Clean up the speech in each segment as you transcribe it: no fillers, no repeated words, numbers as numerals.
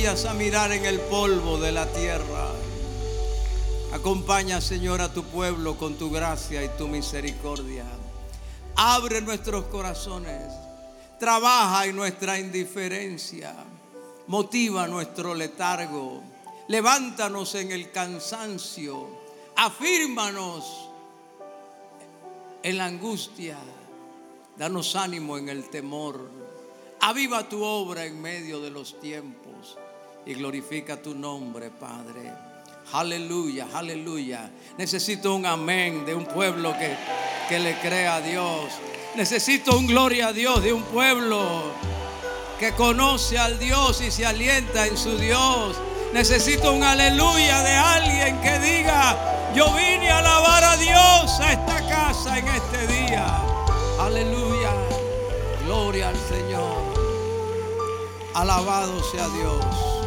A mirar en el polvo de la tierra. Acompaña, Señor, a tu pueblo con tu gracia y tu misericordia. Abre nuestros corazones. Trabaja en nuestra indiferencia. Motiva nuestro letargo. Levántanos en el cansancio. Afírmanos en la angustia. Danos ánimo en el temor. Aviva tu obra en medio de los tiempos. Y glorifica tu nombre, Padre. Aleluya, aleluya. Necesito un amén de un pueblo que le crea a Dios. Necesito un gloria a Dios de un pueblo que conoce al Dios y se alienta en su Dios. Necesito un aleluya de alguien que diga: yo vine a alabar a Dios a esta casa en este día. Aleluya, gloria al Señor. Alabado sea Dios.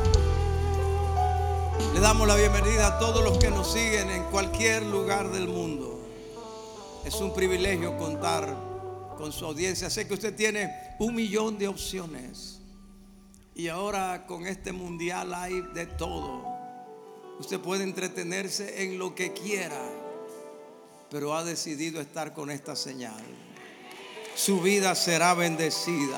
Le damos la bienvenida a todos los que nos siguen en cualquier lugar del mundo. Es un privilegio contar con su audiencia. Sé que usted tiene 1 millón de opciones. Y ahora con este mundial hay de todo. Usted puede entretenerse en lo que quiera, pero ha decidido estar con esta señal. Su vida será bendecida.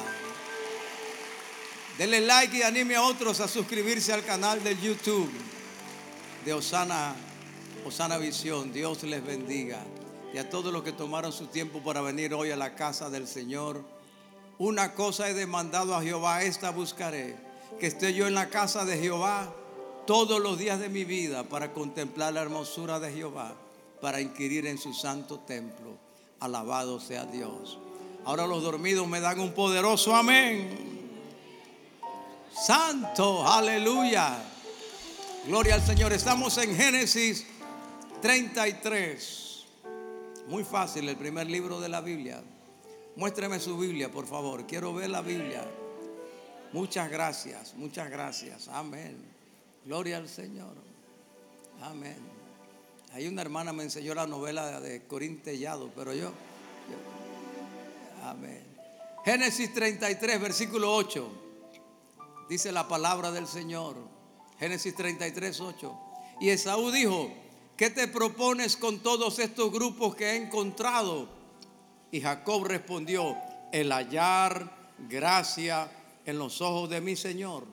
Denle like y anime a otros a suscribirse al canal de YouTube de Osana Visión. Dios les bendiga. Y a todos los que tomaron su tiempo para venir hoy a la casa del Señor. Una cosa he demandado a Jehová, esta buscaré: que esté yo en la casa de Jehová todos los días de mi vida, para contemplar la hermosura de Jehová, para inquirir en su santo templo. Alabado sea Dios. Ahora los dormidos me dan un poderoso amén. Santo, aleluya. Gloria al Señor. Estamos en Génesis 33. Muy fácil, el primer libro de la Biblia. Muéstreme su Biblia, por favor. Quiero ver la Biblia. Muchas gracias, muchas gracias. Amén. Gloria al Señor. Amén. Hay una hermana me enseñó la novela de Corín Tellado, pero yo. Amén. Génesis 33, versículo 8. Dice la palabra del Señor. Génesis 33, 8. Y Esaú dijo: ¿qué te propones con todos estos grupos que he encontrado? Y Jacob respondió: el hallar gracia en los ojos de mi Señor.